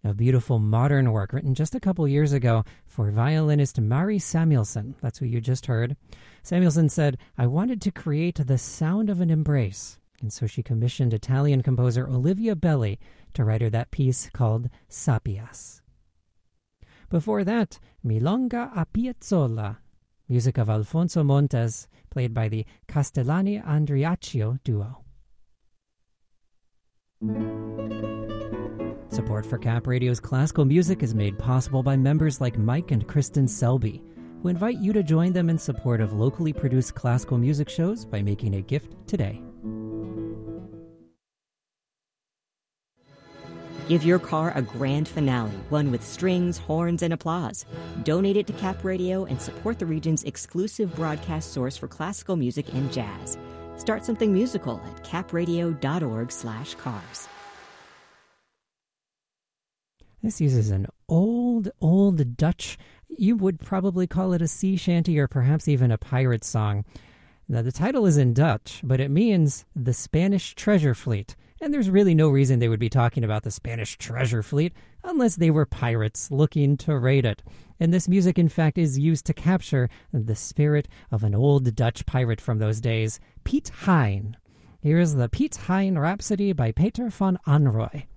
a beautiful modern work written just a couple years ago for violinist Mari Samuelson. That's who you just heard. Samuelson said, "I wanted to create the sound of an embrace." And so she commissioned Italian composer Olivia Belli to write her that piece called Sapias. Before that, Milonga a Piazzolla, music of Alfonso Montes, played by the Castellani-Andriacchio duo. Support for Cap Radio's classical music is made possible by members like Mike and Kristen Selby, who invite you to join them in support of locally produced classical music shows by making a gift today. Give your car a grand finale, one with strings, horns, and applause. Donate it to Cap Radio and support the region's exclusive broadcast source for classical music and jazz. Start something musical at capradio.org/cars. This uses an old Dutch, you would probably call it a sea shanty or perhaps even a pirate song. Now, the title is in Dutch, but it means the Spanish treasure fleet. And there's really no reason they would be talking about the Spanish treasure fleet unless they were pirates looking to raid it. And this music, in fact, is used to capture the spirit of an old Dutch pirate from those days, Piet Hein. Here's the Piet Hein Rhapsody by Peter van Anrooy.